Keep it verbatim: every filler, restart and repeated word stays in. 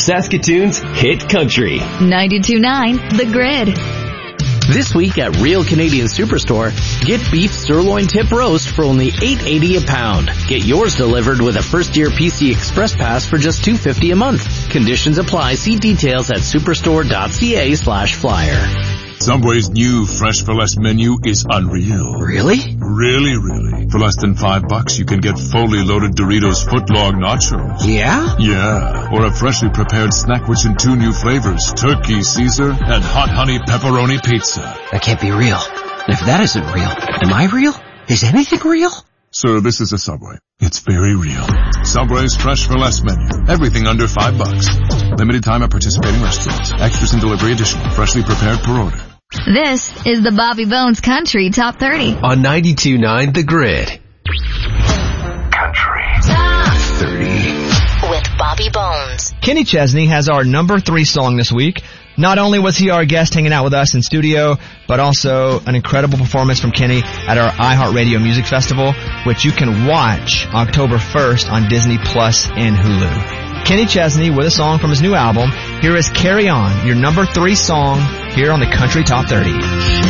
Saskatoon's hit country. ninety-two point nine The Grid. This week at Real Canadian Superstore, get beef sirloin tip roast for only eight eighty a pound. Get yours delivered with a first-year P C Express Pass for just two fifty a month. Conditions apply. See details at superstore.ca slash flyer. Subway's new Fresh for Less menu is unreal. Really? Really, really. For less than five bucks, you can get fully loaded Doritos footlong nachos. Yeah? Yeah. Or a freshly prepared snack with two new flavors, turkey Caesar and hot honey pepperoni pizza. That can't be real. If that isn't real, am I real? Is anything real? Sir, this is a Subway. It's very real. Subway's Fresh for Less menu. Everything under five bucks. Limited time at participating restaurants. Extras and delivery additional. Freshly prepared per order. This is the Bobby Bones Country Top thirty. On ninety-two point nine The Grid. Country Top thirty. with Bobby Bones. Kenny Chesney has our number three song this week. Not only was he our guest hanging out with us in studio, but also an incredible performance from Kenny at our iHeartRadio Music Festival, which you can watch October first on Disney Plus and Hulu. Kenny Chesney with a song from his new album. Here is Carry On, your number three song here on the Country Top thirty.